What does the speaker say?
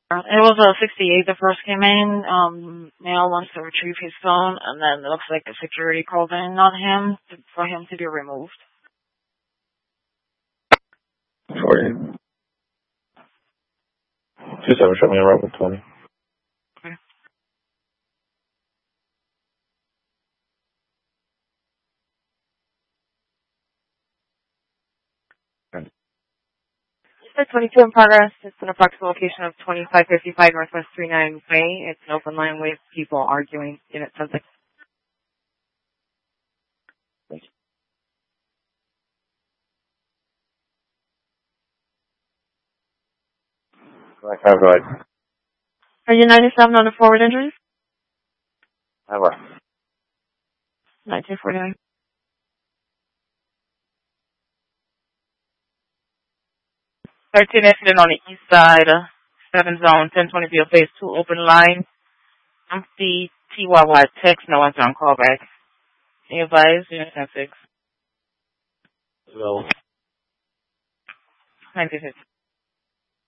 It was a 68 that first came in. Male wants to retrieve his phone, and then it looks like the security called in on him for him to be removed. 40. 27, show me a route with 20. Okay. 22 in progress. It's an approximate location of 2555 Northwest 39 Way. It's an open line with people arguing. Unit subject. Go ahead. Are you 97 on the forward injuries? Never. 1949. Accident on the east side, 7 zone, 1020 field phase 2 open line. Empty TYY text, no one's on callback. Can you advise? Unit 10-6. No. 96.